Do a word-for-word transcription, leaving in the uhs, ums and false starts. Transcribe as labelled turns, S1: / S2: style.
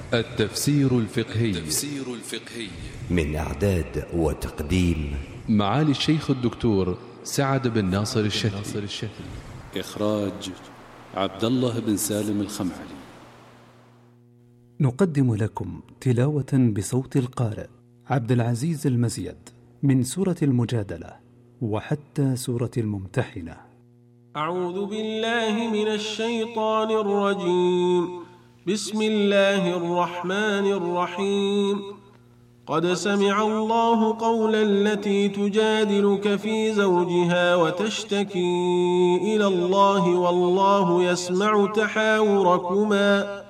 S1: التفسير الفقهي
S2: التفسير الفقهي
S3: من إعداد وتقديم
S1: معالي الشيخ الدكتور سعد بن ناصر الشتي.
S2: إخراج عبد الله بن سالم الخمعلي.
S4: نقدم لكم تلاوة بصوت القارئ عبد العزيز المزيد من سورة المجادلة وحتى سورة الممتحنة.
S5: أعوذ بالله من الشيطان الرجيم. بسم الله الرحمن الرحيم. قد سمع الله قول التي تجادلك في زوجها وتشتكي إلى الله والله يسمع تحاوركما